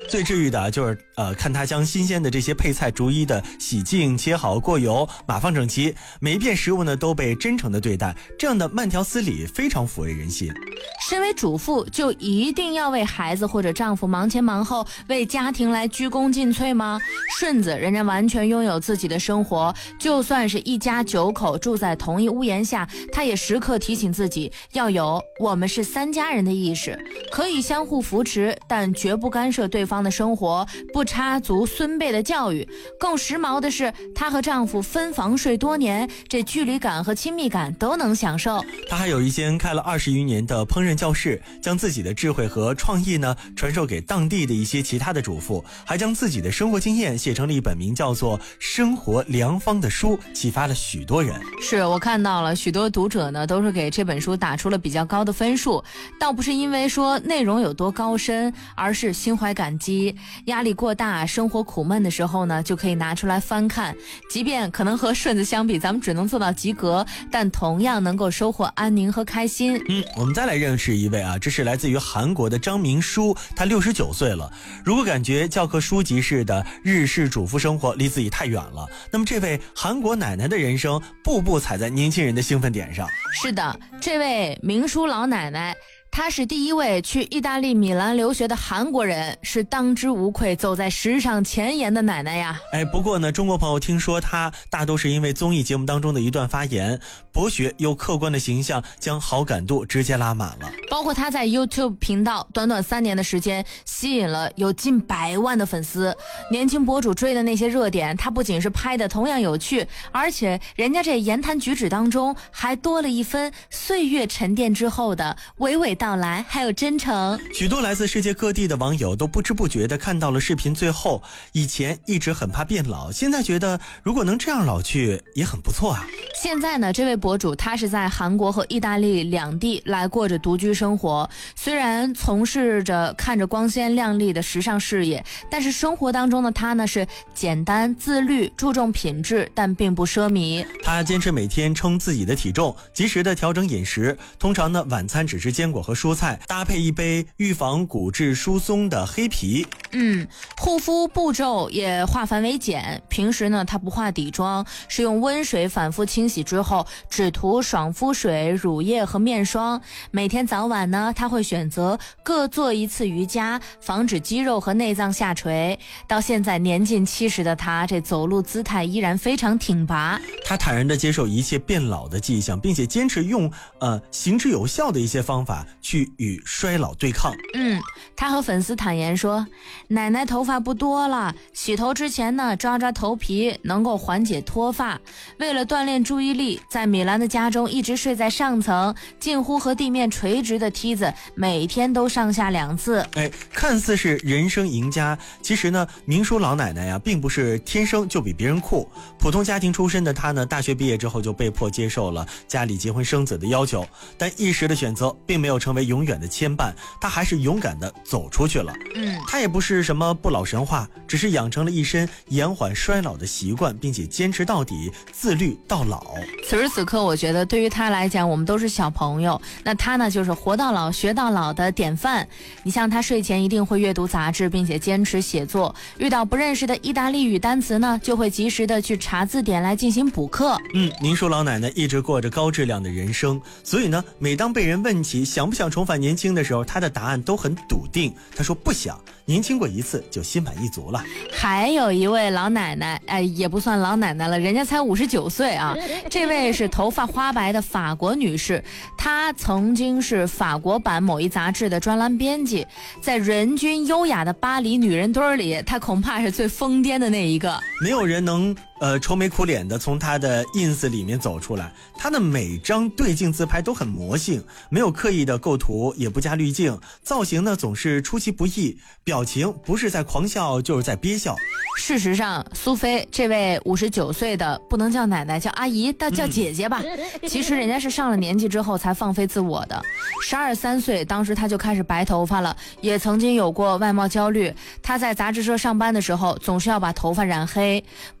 最治愈的就是看她将新鲜的这些配菜逐一的洗净、切好、过油、码放整齐，每一片食物呢都被真诚的对待，这样的慢条斯理非常抚慰人心。 身为主妇就一定要为孩子或者丈夫忙前忙后，为家庭来鞠躬尽瘁吗？顺子人家完全拥有自己的生活，就算是一家9口住在同一屋檐下，他也时刻提醒自己要有我们是3家人的意识，可以相互扶持，但绝不干涉对方的生活，不插足孙辈的教育。更时髦的是，她和丈夫分房睡多年，这距离感和亲密感都能享受。 她还有一间开了20余年的烹饪教室，将自己的智慧和创意呢传授给当地的一些其他的主妇，还将自己的生活经验写成了一本名叫做《生活良方》的书，启发了许多人。 是我看到了许多读者呢都是给这本书打出了比较高的分数，倒不是因为说内容有多高深，而是心怀感激。压力过大、生活苦闷的时候呢，就可以拿出来翻看，即便可能和顺子相比，咱们只能做到及格，但同样能够收获安宁和开心。 我们再来认识一位啊，这是来自于韩国的张明书，他69岁了。如果感觉教科书级式的日式主妇生活离自己太远了，那么这位韩国奶奶的人生步步踩在年轻人的兴奋点上。 是的，这位明书老奶奶，她是第一位去意大利米兰留学的韩国人，是当之无愧走在时尚前沿的奶奶呀。 不过呢，中国朋友听说她大都是因为综艺节目当中的一段发言，博学又客观的形象将好感度直接拉满了。 包括她在 YouTube 频道短短3年的时间，吸引了有近100万的粉丝。年轻博主追的那些热点，她不仅是拍的同样有趣，而且人家这言谈举止当中还多了一分岁月沉淀之后的娓娓道来，还有真诚。 许多来自世界各地的网友都不知不觉地看到了视频最后，以前一直很怕变老，现在觉得如果能这样老去也很不错啊。 现在呢，这位博主他是在韩国和意大利2地来过着独居生活，虽然从事着看着光鲜亮丽的时尚事业，但是生活当中的他呢是简单自律，注重品质，但并不奢靡。 他坚持每天称自己的体重，及时的调整饮食，通常呢晚餐只吃坚果和蔬菜，搭配一杯预防骨质疏松的黑啤。 护肤步骤也化繁为简，平时呢他不化底妆，是用温水反复清洗之后，只涂爽肤水、乳液和面霜。每天早晚呢他会选择各做1次瑜伽，防止肌肉和内脏下垂。到现在年近70的他，这走路姿态依然非常挺拔。 他坦然地接受一切变老的迹象，并且坚持用行之有效的一些方法去与衰老对抗。 他和粉丝坦言说，奶奶头发不多了，洗头之前呢抓抓头皮能够缓解脱发。为了锻炼注意力，在米兰的家中一直睡在上层，近乎和地面垂直的梯子，每天都上下2次。 看似是人生赢家，其实呢明书老奶奶呀并不是天生就比别人酷。普通家庭出身的她呢，大学毕业之后就被迫接受了家里结婚生子的要求，但一时的选择并没有成为永远的牵绊，她还是勇敢地走出去了。她也不是什么不老神话，只是养成了一身延缓衰老的习惯，并且坚持到底，自律到老。 此时此刻，我觉得对于她来讲，我们都是小朋友，那她呢就是活到老学到老的典范。你像她睡前一定会阅读杂志，并且坚持写作，遇到不认识的意大利语单词呢，就会及时的去查字典来进行补课。 明书老奶奶一直过着高质量的人生，所以呢每当被人问起想不想重返年轻的时候，她的答案都很笃定。她说不想，年轻过一次就心满意足了。 还有一位老奶奶，也不算老奶奶了，人家才59岁啊。这位是头发花白的法国女士，她曾经是法国版某一杂志的专栏编辑，在人均优雅的巴黎女人堆里，她恐怕是最疯癫的那一个。 没有人能愁眉苦脸的从她的 ins 里面走出来，她的每张对镜自拍都很魔性，没有刻意的构图，也不加滤镜，造型呢总是出其不意，表情不是在狂笑就是在憋笑。 事实上，苏菲这位59岁的，不能叫奶奶，叫阿姨，叫姐姐吧。其实人家是上了年纪之后才放飞自我的。12、13岁，当时她就开始白头发了，也曾经有过外貌焦虑。她在杂志社上班的时候，总是要把头发染黑，不做全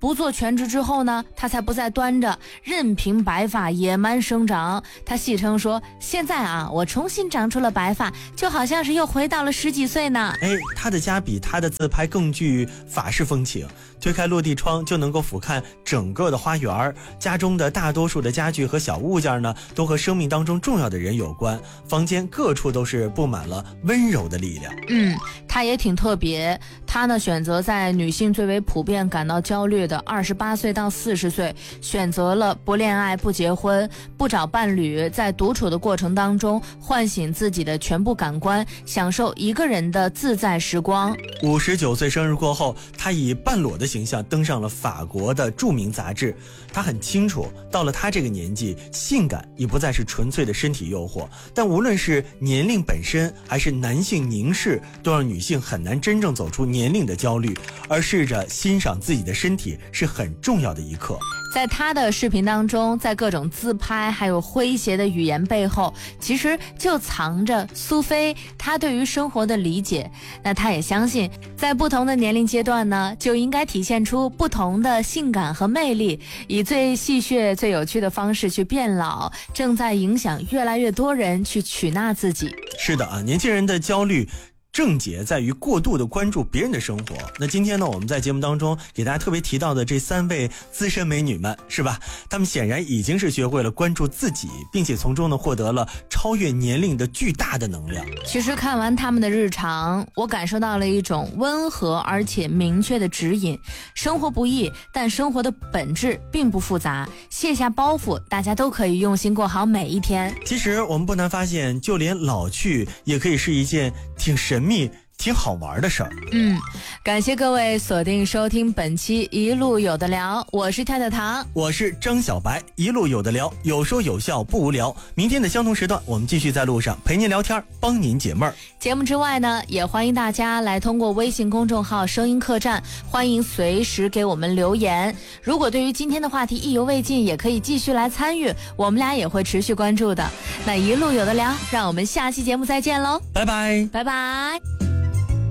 全职之后呢，她才不再端着，任凭白发野蛮生长。她戏称说，现在啊，我重新长出了白发，就好像是又回到了10几岁呢。 她的家比她的自拍更具法式风情，推开落地窗就能够俯瞰整个的花园，家中的大多数的家具和小物件呢，都和生命当中重要的人有关，房间各处都是布满了温柔的力量。 她也挺特别，她呢选择在女性最为普遍感到焦虑的28岁到40岁，选择了不恋爱、不结婚、不找伴侣，在独处的过程当中唤醒自己的全部感官，享受一个人的自在时光。 59岁生日过后，她以半裸的形象登上了法国的著名杂志。她很清楚，到了她这个年纪，性感已不再是纯粹的身体诱惑，但无论是年龄本身还是男性凝视，都让女性很难真正走出年龄的焦虑，而试着欣赏自己的身体是很重要的一课。 在他的视频当中，在各种自拍还有诙谐的语言背后，其实就藏着苏菲她对于生活的理解。那她也相信，在不同的年龄阶段呢，就应该体现出不同的性感和魅力，以最戏谑最有趣的方式去变老，正在影响越来越多人去取纳自己。 是的啊，年轻人的焦虑症结在于过度的关注别人的生活。那今天呢，我们在节目当中给大家特别提到的这3位资深美女们，是吧？她们显然已经是学会了关注自己，并且从中呢获得了超越年龄的巨大的能量。 其实看完他们的日常，我感受到了一种温和而且明确的指引。生活不易，但生活的本质并不复杂，卸下包袱，大家都可以用心过好每一天。 其实我们不难发现，就连老去也可以是一件挺神秘挺好玩的事儿。 感谢各位锁定收听本期一路有的聊，我是跳跳糖， 我是张小白，一路有的聊，有说有笑不无聊。明天的相同时段，我们继续在路上陪您聊天，帮您解闷儿。 节目之外呢，也欢迎大家来通过微信公众号声音客栈，欢迎随时给我们留言。如果对于今天的话题意犹未尽，也可以继续来参与，我们俩也会持续关注的。那一路有的聊，让我们下期节目再见喽， 拜拜， 拜拜。